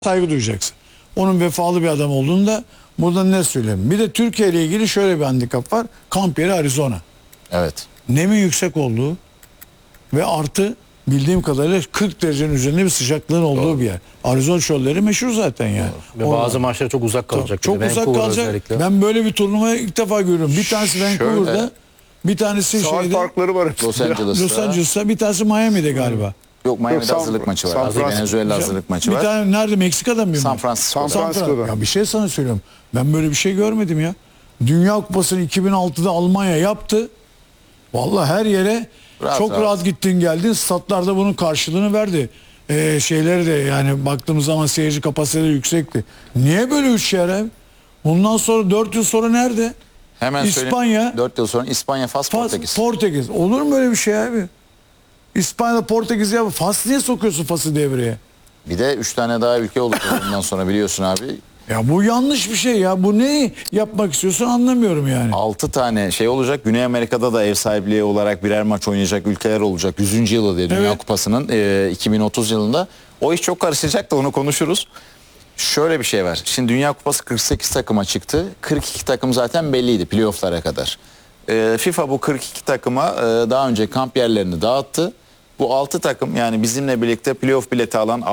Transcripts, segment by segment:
saygı duyacaksın. Onun vefalı bir adam olduğunu da buradan ne söyleyeyim. Bir de Türkiye ile ilgili şöyle bir handikap var. Kamp yeri Arizona. Evet. Nemi yüksek olduğu ve artı bildiğim kadarıyla 40 derecenin üzerinde bir sıcaklığın olduğu bir yer. Arizona çölleri meşhur zaten yani. Ve bazı maçlara çok uzak kalacak. Çok uzak kalacak. Özellikle. Ben böyle bir turnuvayı ilk defa görüyorum. Bir tanesi Vancouver'da, bir tanesi Saat şeyde, farkları var. Los Angeles'ta. Los Angeles'ta, bir tanesi Miami'de galiba. Yok, Miami'de San- hazırlık maçı var. San Francisco. Venezuela hazırlık maçı Bir var. tane nerede, Meksika'da mı? San Francisco'da. San Francisco'da. Ya bir şey sana söylüyorum. Ben böyle bir şey görmedim ya. Dünya Kupası'nı 2006'da Almanya yaptı. Vallahi her yere Rahat, çok rahat. rahat gittin geldin. Statlarda bunun karşılığını verdi. Şeyleri de yani baktığımız zaman seyirci kapasiteleri yüksekti. Niye böyle 3 yer abi? Ondan sonra 4 yıl sonra nerede? Hemen İspanya. söyleyeyim. 4 yıl sonra İspanya, Fas, Portekiz. Portekiz. Olur mu böyle bir şey abi? İspanya'da Portekiz ya. Fas niye sokuyorsun Fas'ı devreye? Bir de 3 tane daha ülke olacak bundan sonra, biliyorsun abi. Ya bu yanlış bir şey ya. Bu neyi yapmak istiyorsun anlamıyorum yani. 6 tane şey olacak. Güney Amerika'da da ev sahipliği olarak birer maç oynayacak ülkeler olacak. 100. yılı diye Dünya Evet. Kupası'nın 2030 yılında. O iş çok karışacak da onu konuşuruz. Şöyle bir şey var. Şimdi Dünya Kupası 48 takıma çıktı. 42 takım zaten belliydi playoff'lara kadar. FIFA bu 42 takıma daha önce kamp yerlerini dağıttı. Bu 6 takım, yani bizimle birlikte playoff bileti alan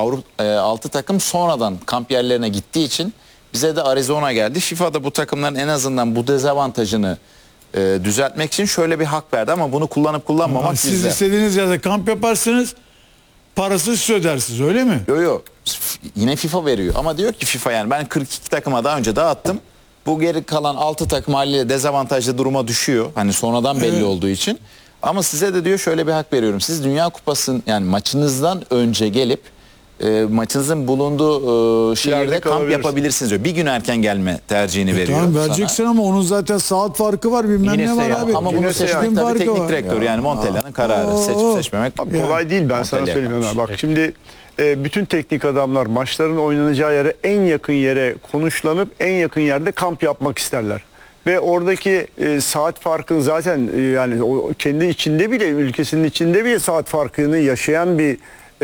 6 takım sonradan kamp yerlerine gittiği için bize de Arizona geldi. FIFA da bu takımların en azından bu dezavantajını düzeltmek için şöyle bir hak verdi, ama bunu kullanıp kullanmamak Siz bizde. istediğiniz yerde kamp yaparsınız. Parasız siz ödersiniz, öyle mi? Yo. Yine FIFA veriyor, ama diyor ki FIFA, yani ben 42 takıma daha önce dağıttım. Bu geri kalan 6 takım haliyle dezavantajlı duruma düşüyor. Hani sonradan belli olduğu için. Ama size de diyor şöyle bir hak veriyorum. Siz Dünya Kupası'nın, yani maçınızdan önce gelip maçınızın bulunduğu şehirde kamp kalabilirsiniz. yapabilirsiniz diyor. Bir gün erken gelme tercihini veriyor. Tamam sana. vereceksin ama onun zaten saat farkı var, bilmem Yine ne var seyahat. abi. Ama bunu Yine seçmek seyahat tabii farkı teknik var. direktör, yani Montella'nın kararı. Seçip seçmemek. Abi kolay değil, ben sana Montella söyleyeyim yapmış. Ömer. Bak şimdi bütün teknik adamlar maçların oynanacağı yere, en yakın yere konuşlanıp en yakın yerde kamp yapmak isterler. Ve oradaki saat farkını zaten yani o kendi içinde bile, ülkesinin içinde bile saat farkını yaşayan bir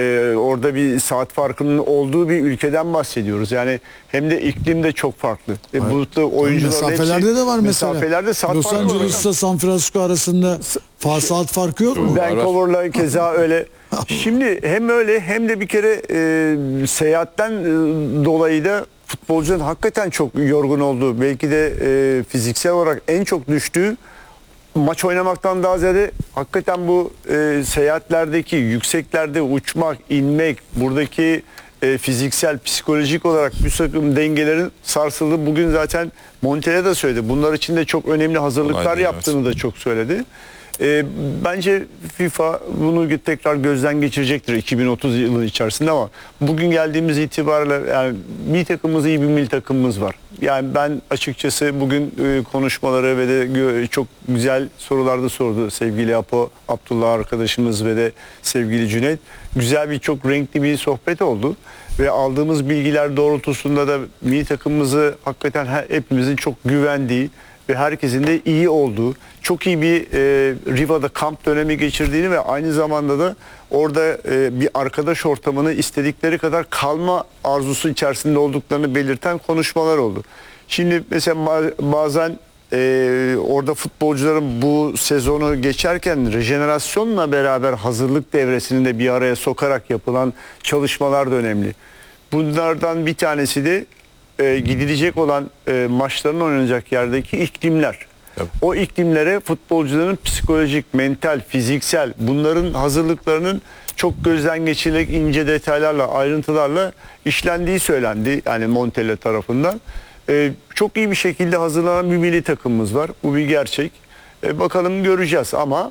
orada bir saat farkının olduğu bir ülkeden bahsediyoruz. Yani hem de iklim de çok farklı. Bu oyuncuların Mesafelerde de var mesela. Mesafelerde saat Los farkı var. Angeles'ta San Francisco arasında saat farkı yok mu? Vancouver'la keza öyle. Şimdi hem öyle hem de bir kere seyahatten dolayı da futbolcunun hakikaten çok yorgun olduğu, belki de fiziksel olarak en çok düştüğü, maç oynamaktan daha ziyade hakikaten bu seyahatlerdeki yükseklerde uçmak, inmek, buradaki fiziksel, psikolojik olarak bir takım dengelerin sarsıldığı, bugün zaten Montella da söyledi. Bunlar için de çok önemli hazırlıklar Kolay değil, yaptığını da çok söyledi. Bence FIFA bunu tekrar gözden geçirecektir 2030 yılı içerisinde, ama bugün geldiğimiz itibariyle yani milli takımımız, iyi bir milli takımımız var. Yani ben açıkçası bugün konuşmaları ve de çok güzel sorular da sordu sevgili Apo, Abdullah arkadaşımız ve de sevgili Cüneyt. Güzel bir, çok renkli bir sohbet oldu. Ve aldığımız bilgiler doğrultusunda da milli takımımızı hakikaten hepimizin çok güvendiği ve herkesin de iyi olduğu, çok iyi bir Riva'da kamp dönemi geçirdiğini ve aynı zamanda da orada bir arkadaş ortamını istedikleri kadar kalma arzusu içerisinde olduklarını belirten konuşmalar oldu. Şimdi mesela bazen orada futbolcuların bu sezonu geçerken rejenerasyonla beraber hazırlık devresini de bir araya sokarak yapılan çalışmalar da önemli. Bunlardan bir tanesi de gidilecek olan maçların oynanacak yerdeki iklimler. Tabii. O iklimlere futbolcuların psikolojik, mental, fiziksel, bunların hazırlıklarının çok gözden geçirilerek ince detaylarla, ayrıntılarla işlendiği söylendi. Yani Montella tarafından. Çok iyi bir şekilde hazırlanan bir milli takımımız var. Bu bir gerçek. Bakalım göreceğiz, ama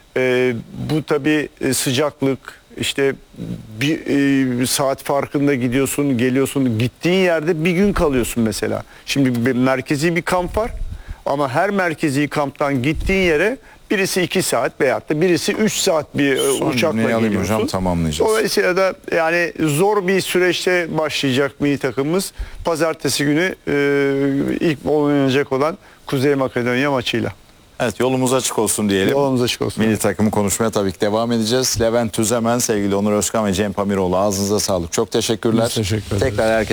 bu tabii sıcaklık, işte bir saat farkında gidiyorsun, geliyorsun, gittiğin yerde bir gün kalıyorsun mesela. Şimdi merkezi bir kamp var, ama her merkezi kamptan gittiğin yere birisi 2 saat veyahut da birisi 3 saat bir Son uçakla cümleyi alayım geliyorsun. hocam, tamamlayacağız. Dolayısıyla da yani zor bir süreçte başlayacak milli takımımız pazartesi günü ilk oynanacak olan Kuzey Makedonya maçıyla. Evet, yolumuz açık olsun diyelim. Yolumuz açık olsun. Milli takımı konuşmaya tabii ki devam edeceğiz. Levent Tüzemen, sevgili Onur Özkan ve Cem Pamiroğlu, ağzınıza sağlık. Çok teşekkürler. Biz teşekkür ederiz. Tekrar herkese